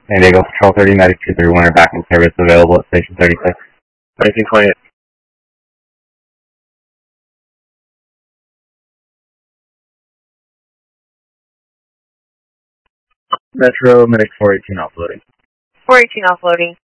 San Diego Patrol 30, Medic 231 are back in service, available at Station 36. 1928. Metro, Medic 418 offloading. 418 offloading.